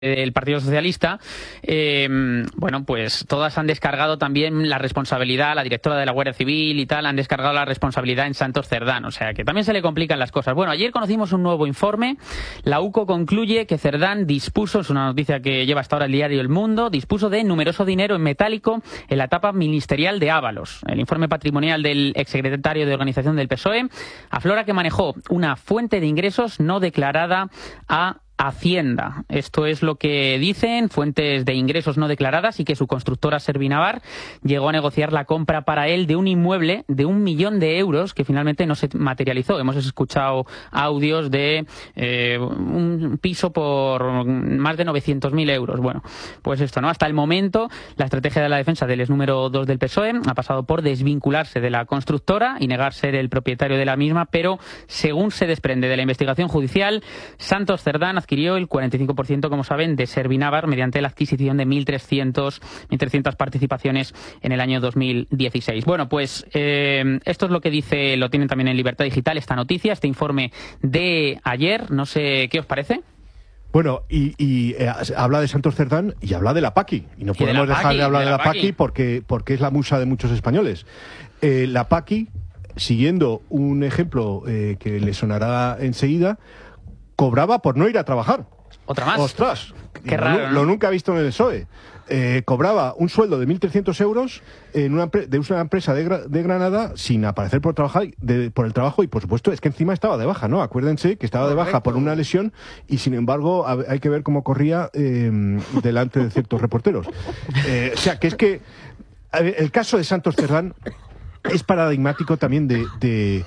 del Partido Socialista, bueno, pues todas han descargado también la responsabilidad, la directora de la Guardia Civil y tal, han descargado la responsabilidad en Santos Cerdán, o sea que también se le complican las cosas. Bueno, ayer conocimos un nuevo informe, la UCO concluye que Cerdán dispuso, es una noticia que lleva hasta ahora el diario El Mundo, dispuso de numeroso dinero en metálico en la etapa ministerial de Ábalos. El informe patrimonial del exsecretario de Organización del PSOE aflora que manejó una fuente de ingresos no declarada a Hacienda. Esto es lo que dicen fuentes de ingresos no declaradas, y que su constructora Servinavar llegó a negociar la compra para él de un inmueble de 1 millón de euros que finalmente no se materializó. Hemos escuchado audios de un piso por más de 900.000 euros. Bueno, pues esto, ¿no? Hasta el momento, la estrategia de la defensa del ex número 2 del PSOE ha pasado por desvincularse de la constructora y negar ser el propietario de la misma, pero según se desprende de la investigación judicial, Santos Cerdán adquirió el 45%, como saben, de Servinavar mediante la adquisición de 1.300 participaciones en el año 2016. Bueno, pues esto es lo que dice, lo tienen también en Libertad Digital, esta noticia, este informe de ayer. No sé qué os parece. Bueno, y habla de Santos Cerdán y habla de la Paqui. Y no podemos dejar de hablar de la Paqui porque es la musa de muchos españoles. La Paqui, siguiendo un ejemplo que le sonará enseguida, cobraba por no ir a trabajar. ¿Otra más? ¡Ostras! Qué raro, ¿no? Lo nunca he visto en el PSOE. Cobraba un sueldo de 1.300 euros de una empresa de Granada sin aparecer por el trabajo, y por supuesto es que encima estaba de baja, ¿no? Acuérdense que estaba de baja por una lesión y sin embargo hay que ver cómo corría delante de ciertos reporteros. O sea, que es que el caso de Santos Cerdán es paradigmático también de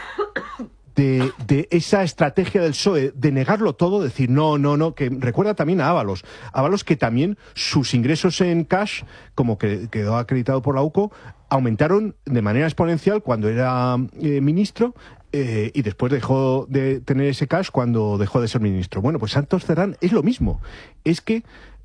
esa estrategia del PSOE de negarlo todo, decir no, que recuerda también a Ábalos, que también sus ingresos en cash, como que quedó acreditado por la UCO, aumentaron de manera exponencial cuando era ministro, y después dejó de tener ese cash cuando dejó de ser ministro. Bueno, pues Santos Cerdán es lo mismo, es que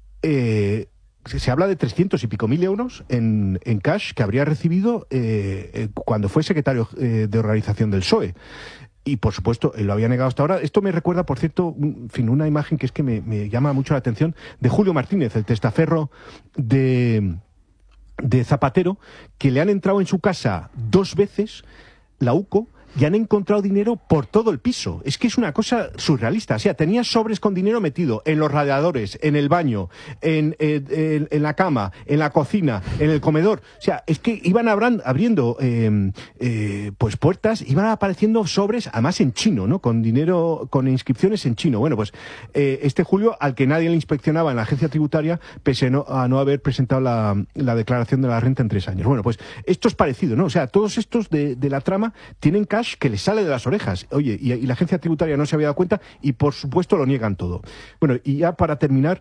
se habla de 300 y pico mil euros en cash que habría recibido cuando fue secretario de organización del PSOE. Y, por supuesto, lo había negado hasta ahora. Esto me recuerda, por cierto, una imagen que es que me llama mucho la atención, de Julio Martínez, el testaferro de Zapatero, que le han entrado en su casa 2 veces, la UCO, y han encontrado dinero por todo el piso. Es que es una cosa surrealista. O sea, tenía sobres con dinero metido en los radiadores, en el baño, en la cama, en la cocina, en el comedor. O sea, es que iban abriendo pues puertas, iban apareciendo sobres, además en chino, ¿no? Con dinero, con inscripciones en chino. Bueno, pues este Julio, al que nadie le inspeccionaba en la agencia tributaria, pese a no haber presentado la declaración de la renta en 3 años. Bueno, pues esto es parecido, ¿no? O sea, todos estos de la trama tienen cash que les sale de las orejas. Oye, y la agencia tributaria no se había dado cuenta y, por supuesto, lo niegan todo. Bueno, y ya para terminar,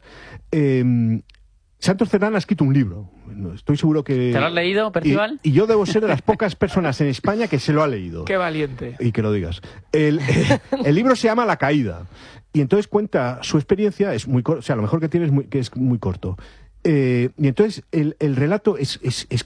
Santos Cerdán ha escrito un libro. Estoy seguro que... ¿Te lo has leído, Percival? Y yo debo ser de las pocas personas en España que se lo ha leído. ¡Qué valiente! Y que lo digas. El libro se llama La Caída. Y entonces cuenta su experiencia, es muy corto, o sea, lo mejor que tiene que es muy corto. Y entonces el relato es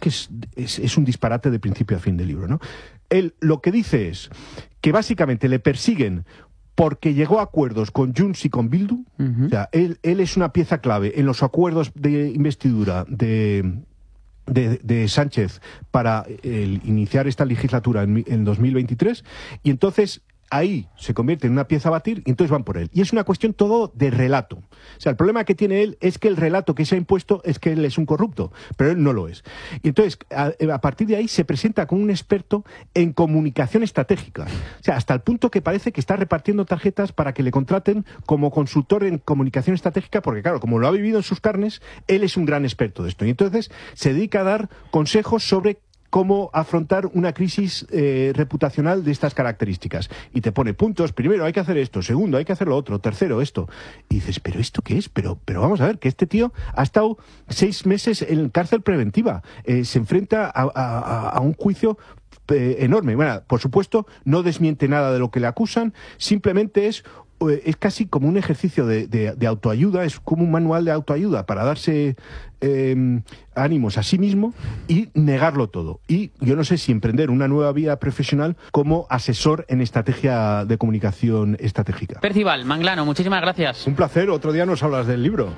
un disparate de principio a fin del libro, ¿no? Él lo que dice es que básicamente le persiguen porque llegó a acuerdos con Junts y con Bildu. O sea, él es una pieza clave en los acuerdos de investidura de Sánchez para iniciar esta legislatura en 2023, y entonces ahí se convierte en una pieza a batir y entonces van por él. Y es una cuestión todo de relato. O sea, el problema que tiene él es que el relato que se ha impuesto es que él es un corrupto, pero él no lo es. Y entonces, a partir de ahí, se presenta como un experto en comunicación estratégica. O sea, hasta el punto que parece que está repartiendo tarjetas para que le contraten como consultor en comunicación estratégica, porque claro, como lo ha vivido en sus carnes, él es un gran experto de esto. Y entonces se dedica a dar consejos sobre cómo afrontar una crisis reputacional de estas características. Y te pone puntos: primero hay que hacer esto, segundo hay que hacer lo otro, tercero esto. Y dices, ¿pero esto qué es? Pero vamos a ver, que este tío ha estado 6 meses en cárcel preventiva, se enfrenta a un juicio enorme. Bueno, por supuesto, no desmiente nada de lo que le acusan, simplemente es es casi como un ejercicio de autoayuda, es como un manual de autoayuda para darse ánimos a sí mismo y negarlo todo. Y yo no sé si emprender una nueva vía profesional como asesor en estrategia de comunicación estratégica. Percival Manglano, muchísimas gracias. Un placer, otro día nos hablas del libro.